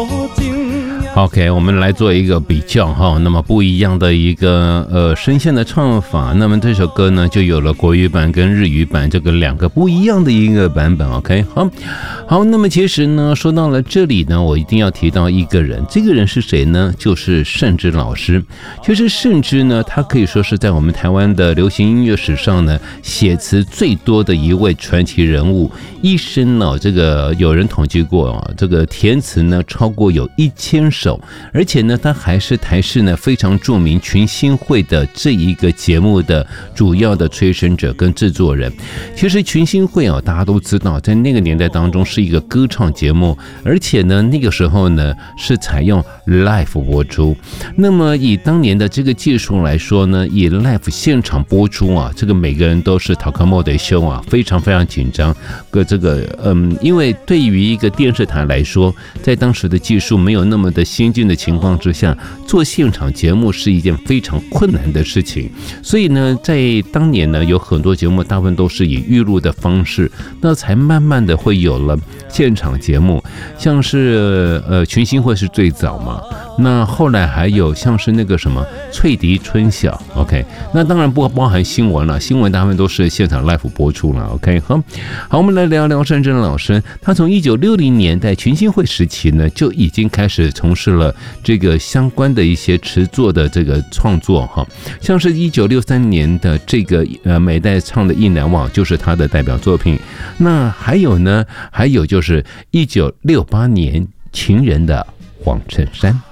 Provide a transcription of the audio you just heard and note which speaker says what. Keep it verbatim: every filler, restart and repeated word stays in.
Speaker 1: OK， 我们来做一个比较哈，那么不一样的一个呃声线的唱法，那么这首歌呢就有了国语版跟日语版这个两个不一样的一个版本。OK， 好，好，那么其实呢说到了这里呢，我一定要提到一个人，这个人是谁呢？就是盛之老师。其实盛之呢，他可以说是在我们台湾的流行音乐史上呢写词最多的一位传奇人物，一生呢这个有人统计过啊，这个填词呢超过有一千首。而且呢，他还是台视呢非常著名群星会的这一个节目的主要的催生者跟制作人。其实群星会啊，大家都知道，在那个年代当中是一个歌唱节目，而且呢，那个时候呢是采用 live 播出。那么以当年的这个技术来说呢，以 live 现场播出啊，这个每个人都是讨个莫得修啊，非常非常紧张。个这个嗯，因为对于一个电视台来说，在当时的技术没有那么的先进的情况之下，做现场节目是一件非常困难的事情。所以呢，在当年呢，有很多节目大部分都是以预录的方式，那才慢慢的会有了现场节目，像是呃群星会是最早嘛。那后来还有像是那个什么翠笛春晓 ，OK， 那当然不包含新闻了，新闻大部分都是现场 live 播出了 ，OK， 好，好，我们来聊聊盛之老师，他从一九六零年代群星会时期呢，就已经开始从事了这个相关的一些词作的这个创作哈，像是一九六三年的这个呃美代唱的《意难忘》就是他的代表作品，那还有呢，还有就是一九六八年情人的黄衬衫。